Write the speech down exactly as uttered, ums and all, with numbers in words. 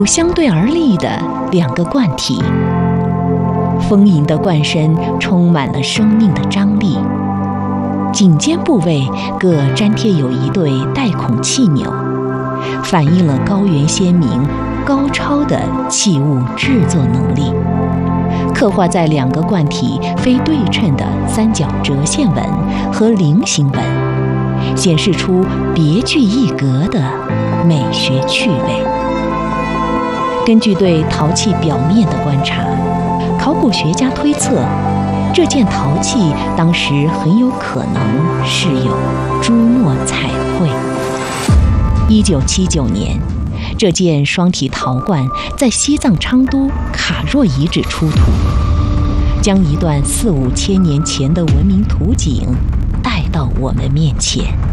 相对而立的两个冠体，丰盈的冠身充满了生命的张力，颈肩部位各粘贴有一对带孔气钮，反映了高原先民高超的器物制作能力。刻画在两个冠体非对称的三角折线纹和菱形纹，显示出别具一格的美学趣味。根据对陶器表面的观察，考古学家推测，这件陶器当时很有可能是有朱墨彩绘。一九七九年，这件双体陶罐在西藏昌都卡若遗址出土，将一段四五千年前的文明图景带到我们面前。